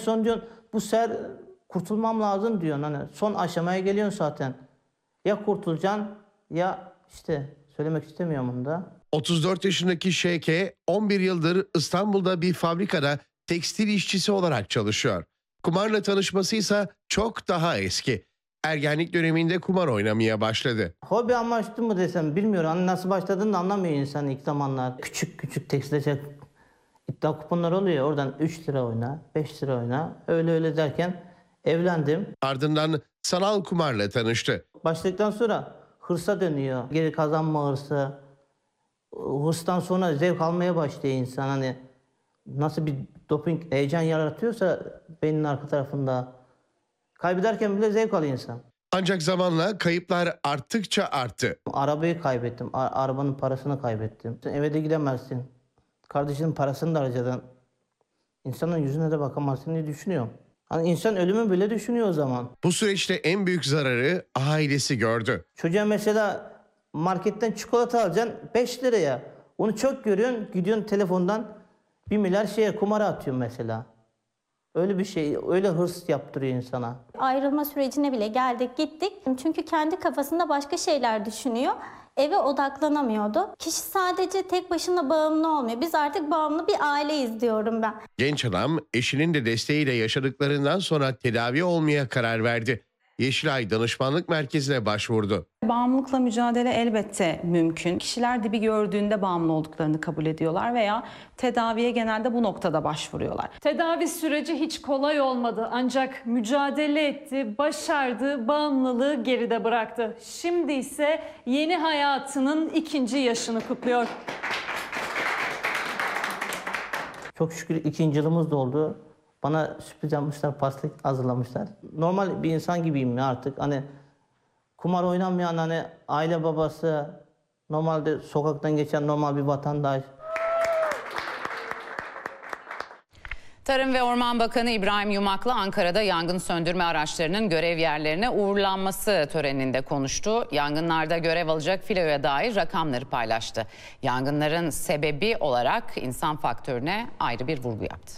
son diyorsun bu sefer kurtulmam lazım diyorsun. Hani son aşamaya geliyorsun zaten. Ya kurtulacaksın ya işte söylemek istemiyorum bunu da. 34 yaşındaki Şeke 11 yıldır İstanbul'da bir fabrikada tekstil işçisi olarak çalışıyor. Kumarla tanışması ise çok daha eski. Ergenlik döneminde kumar oynamaya başladı. Hobi amaçlı mı desem bilmiyorum. Hani nasıl başladığını da anlamıyor insan ilk zamanlar. Küçük küçük tekstilce iddia kuponları oluyor. Oradan 3 lira oyna, 5 lira oyna. Öyle derken evlendim. Ardından sanal kumarla tanıştı. Başladıktan sonra hırsa dönüyor. Geri kazanma hırsı. Hırstan sonra zevk almaya başlıyor insan. Hani nasıl bir doping heyecan yaratıyorsa beynin arka tarafında. Kaybederken bile zevk alıyor insan. Ancak zamanla kayıplar arttıkça arttı. Arabayı kaybettim. Arabanın parasını kaybettim. Eve de gidemezsin. Kardeşinin parasını da harcadın. İnsanın yüzüne de bakamazsın diye düşünüyorum. Hani insan ölümü bile düşünüyor o zaman. Bu süreçte en büyük zararı ailesi gördü. Çocuğa mesela marketten çikolata alacaksın 5 liraya. Onu çok görüyorsun, gidiyorsun telefondan 1 milyar kumara atıyorsun mesela. Öyle bir şey, öyle hırs yaptırıyor insana. Ayrılma sürecine bile geldik gittik. Çünkü kendi kafasında başka şeyler düşünüyor. Eve odaklanamıyordu. Kişi sadece tek başına bağımlı olmuyor. Biz artık bağımlı bir aileyiz diyorum ben. Genç adam eşinin de desteğiyle yaşadıklarından sonra tedavi olmaya karar verdi. Yeşilay Danışmanlık Merkezi'ne başvurdu. Bağımlılıkla mücadele elbette mümkün. Kişiler dibi gördüğünde bağımlı olduklarını kabul ediyorlar veya tedaviye genelde bu noktada başvuruyorlar. Tedavi süreci hiç kolay olmadı ancak mücadele etti, başardı, bağımlılığı geride bıraktı. Şimdi ise yeni hayatının 2. yaşını kutluyor. Çok şükür 2. yılımız da oldu. Bana sürpriz yapmışlar, pasta hazırlamışlar. Normal bir insan gibiyim ya artık. Hani kumar oynamayan hani aile babası, normalde sokaktan geçen normal bir vatandaş. Tarım ve Orman Bakanı İbrahim Yumaklı Ankara'da yangın söndürme araçlarının görev yerlerine uğurlanması töreninde konuştu. Yangınlarda görev alacak filoya dair rakamları paylaştı. Yangınların sebebi olarak insan faktörüne ayrı bir vurgu yaptı.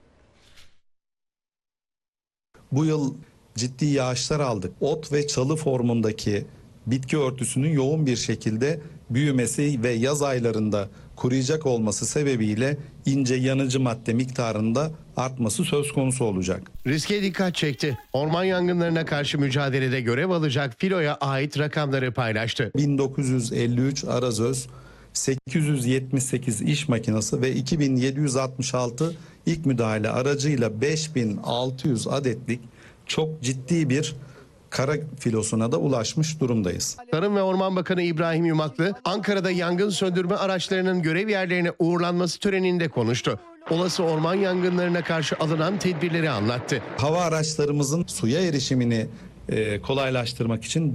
Bu yıl ciddi yağışlar aldık. Ot ve çalı formundaki bitki örtüsünün yoğun bir şekilde büyümesi ve yaz aylarında kuruyacak olması sebebiyle ince yanıcı madde miktarında artması söz konusu olacak. Riske dikkat çekti. Orman yangınlarına karşı mücadelede görev alacak filoya ait rakamları paylaştı. 1953 arazöz, 878 iş makinesi ve 2766 ilk müdahale aracıyla 5600 adetlik çok ciddi bir kara filosuna da ulaşmış durumdayız. Tarım ve Orman Bakanı İbrahim Yumaklı, Ankara'da yangın söndürme araçlarının görev yerlerine uğurlanması töreninde konuştu. Olası orman yangınlarına karşı alınan tedbirleri anlattı. Hava araçlarımızın suya erişimini kolaylaştırmak için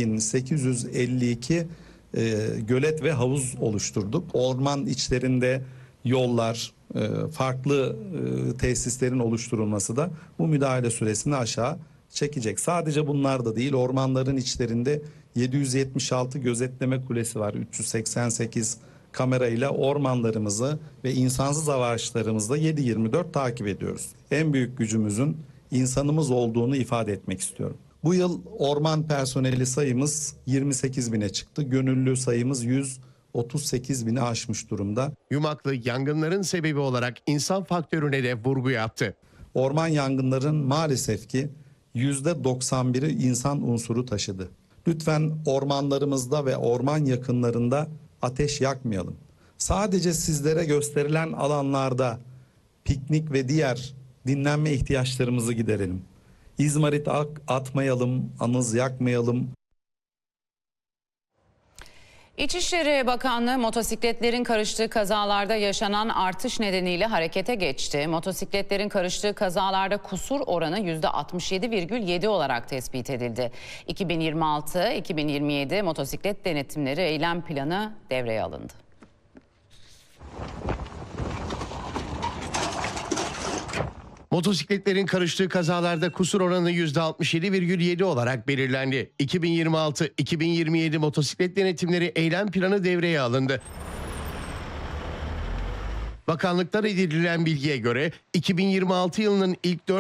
4852 gölet ve havuz oluşturduk. Orman içlerinde yollar, farklı tesislerin oluşturulması da bu müdahale süresini aşağı çekecek. Sadece bunlar da değil, ormanların içlerinde 776 gözetleme kulesi var. 388 kamerayla ormanlarımızı ve insansız araçlarımızla 7/24 takip ediyoruz. En büyük gücümüzün insanımız olduğunu ifade etmek istiyorum. Bu yıl orman personeli sayımız 28 bine çıktı. Gönüllü sayımız 138 bini aşmış durumda. Yumaklı yangınların sebebi olarak insan faktörüne de vurgu yaptı. Orman yangınların maalesef ki %91'i insan unsuru taşıdı. Lütfen ormanlarımızda ve orman yakınlarında ateş yakmayalım. Sadece sizlere gösterilen alanlarda piknik ve diğer dinlenme ihtiyaçlarımızı giderelim. İzmarit atmayalım, anız yakmayalım. İçişleri Bakanlığı motosikletlerin karıştığı kazalarda yaşanan artış nedeniyle harekete geçti. Motosikletlerin karıştığı kazalarda kusur oranı %67,7 olarak tespit edildi. 2026-2027 motosiklet denetimleri eylem planı devreye alındı. Motosikletlerin karıştığı kazalarda kusur oranı %67,7 olarak belirlendi. 2026-2027 motosiklet denetimleri eylem planı devreye alındı. Bakanlıktan edinilen bilgiye göre 2026 yılının ilk 4